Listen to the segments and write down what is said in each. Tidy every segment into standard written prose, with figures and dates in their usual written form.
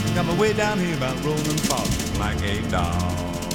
Got my way down here about rolling fast like a dog.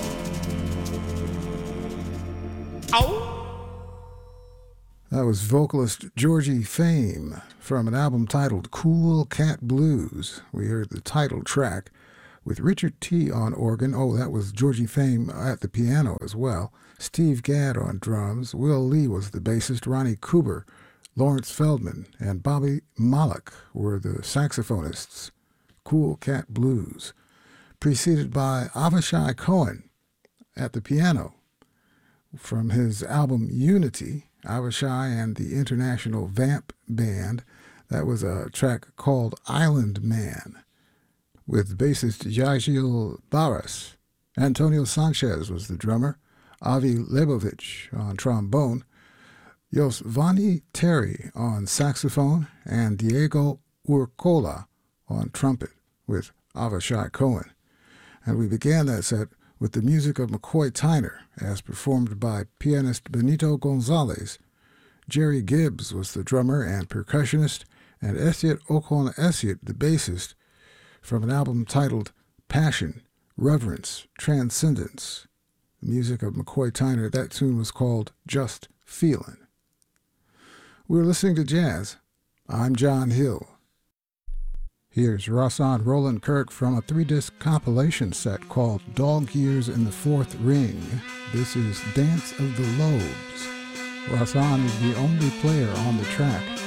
Oh! That was vocalist Georgie Fame from an album titled Cool Cat Blues. We heard the title track with Richard T. on organ. Oh, that was Georgie Fame at the piano as well. Steve Gadd on drums. Will Lee was the bassist. Ronnie Cooper, Lawrence Feldman, and Bobby Malik were the saxophonists. Cool Cat Blues. Preceded by Avishai Cohen at the piano. From his album Unity, Avishai and the International Vamp Band, that was a track called Island Man, with bassist Yajiel Barras. Antonio Sanchez was the drummer, Avi Lebovich on trombone, Yosvani Terry on saxophone, and Diego Urcola on trumpet with Avishai Cohen. And we began that set with the music of McCoy Tyner, as performed by pianist Benito Gonzalez. Jerry Gibbs was the drummer and percussionist, and Esiet Okon Esiet the bassist, from an album titled Passion, Reverence, Transcendence. The music of McCoy Tyner, that tune was called Just Feelin'. We're listening to jazz. I'm John Hill. Here's Rahsaan Roland Kirk from a 3-disc compilation set called Dog Years in the Fourth Ring. This is Dance of the Lobes. Rahsaan is the only player on the track.